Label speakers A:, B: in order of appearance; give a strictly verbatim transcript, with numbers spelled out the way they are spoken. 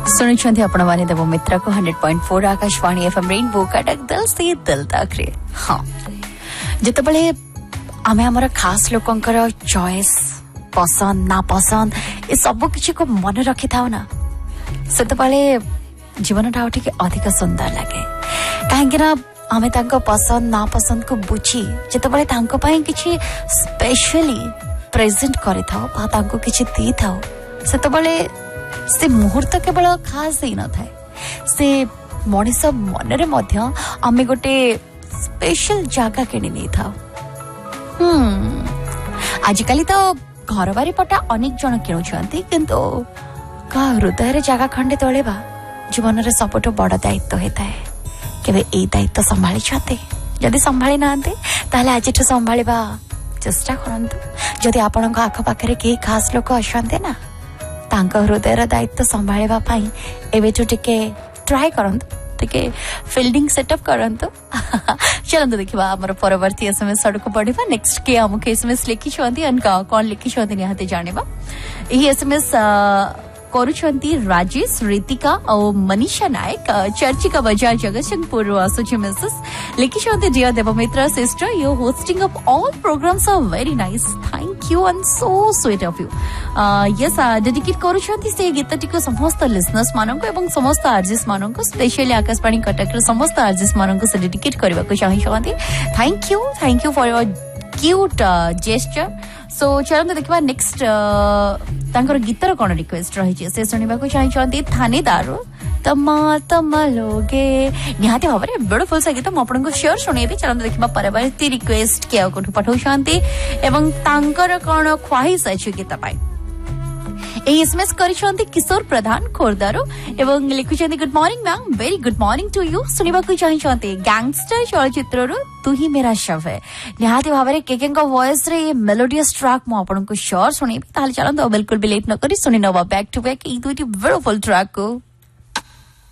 A: सुनिछन्ति आपण माने देव मित्र को hundred point four Akashvani FM rainbow Cuttack दिल से दिल तक रे हां जते बळे आमे हमर खास लोकंकर चॉइस पसंद ना पसंद ए सब किछि को मन रखि थाउ ना सेते बळे जीवन टा उठी के अधिक सुंदर लागे काहेकि ना आमे तांको पसंद ना पसंद को बुझी जते बळे तांको पई किछि स्पेशली प्रेजेंट करि थाउ बा तांको किछि दी थाउ सेते बळे से मुहूर्त केवल खास ही न थाए से मनीष मनरे मध्य आमे गोटे स्पेशल जगह किनी नहीं था हम्म आजिकली तो घर बारी पटा अनेक जन किणुछंती किंतु का हृदय रे जगह खंडे तोलेबा जीवन रे सबटो बड़ दायित्व हेता है केबे ए दायित्व संभाली छते जदी संभाली नांते ताले आजिठो संभालीबा चेष्टा करंतु जदी आपनका आख पाखरे के खास लोक अछंते ना तांका हृदय दायित्व संभाळिबा पई एबे तो टिके ट्राई करंतु टिके फील्डिंग सेटअप करंतु चलंतु देखिबा हमर परवर्ती एसएमएस सडको पढिबा नेक्स्ट के हमके एसएमएस लिखि छथि अनका कोन लिखि छथि निहाते जानेबा एही एसएमएस करूछंती राजेश रितिका और मनीषा नायक चर्चिका बाजार जगतसिंहपुर आसुची मेसेज लिखि छथि dear देवमित्र sister you hosting up all programmes are very nice thank you and so sweet of you yes dedicate करूछंती से गीतटी को समस्त लिसनर्स माननको एवं समस्त आरजेस माननको स्पेशली आकाशवाणी कटक रे समस्त आरजेस माननको से डेडिकेट करबा को चाहि छथि thank you thank you for your cute gesture सो चलते देखा नेक्स्ट तांकर गीतर कौन रिक्वेस्ट रही से शुणा चाहिए थानेदार तमा तमा लोगे निहाती भाव में ब्यूटीफुल सा गीत मुझे शेयर शुणेबी चलते देखा परवर्ती रिक्वेस्ट किए कौटू पठाउछंती एवं तांकर कौन ख्वाहिश अच्छी गीत पाई एसएमएस करिसंती किशोर प्रधान खोरदारो एवं लिखुचंती good morning ma'am very good morning to you सुनिबा को चाहिए गैंगस्टर चलचित्र रो तू ही मेरा शव है निहाती भाव केकें वॉइस रे मेलोडियस ट्रैक मु आपन को श्योर सुनेबी ताले चलंतो बिल्कुल भी लेट न करी सुनि नवा back to back E दुईटी beautiful track को